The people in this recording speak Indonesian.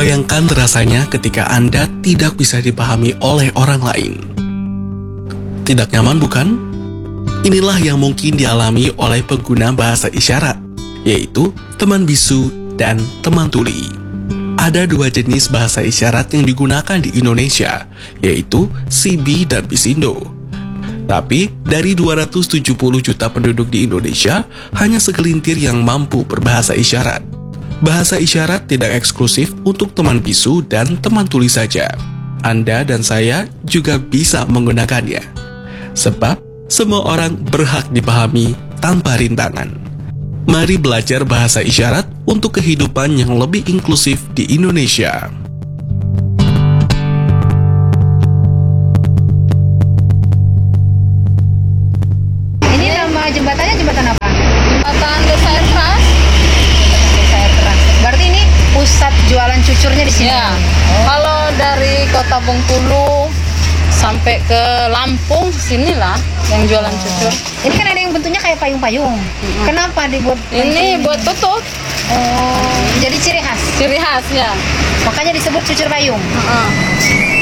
Bayangkan rasanya ketika Anda tidak bisa dipahami oleh orang lain. Tidak nyaman, bukan? Inilah yang mungkin dialami oleh pengguna bahasa isyarat, yaitu teman bisu dan teman tuli. Ada dua jenis bahasa isyarat yang digunakan di Indonesia, yaitu Sibi dan Bisindo. Tapi, dari 270 juta penduduk di Indonesia, hanya segelintir yang mampu berbahasa isyarat. Bahasa isyarat tidak eksklusif untuk teman bisu dan teman tuli saja. Anda dan saya juga bisa menggunakannya. Sebab, semua orang berhak dipahami tanpa rintangan. Mari belajar bahasa isyarat untuk kehidupan yang lebih inklusif di Indonesia. Ini nama jembatannya jembatan apa? Jembatan Desa Air Keras. Desa Air Keras. Berarti ini pusat jualan cucurnya di sini. Ya. Kalau dari Kota Bengkulu sampai ke Lampung sinilah yang jualan cucur. Ini kan ada yang bentuknya kayak payung-payung. Kenapa dibuat? Ini buat tutut. Oh, jadi ciri khas. Ciri khas ya. Makanya disebut cucur payung.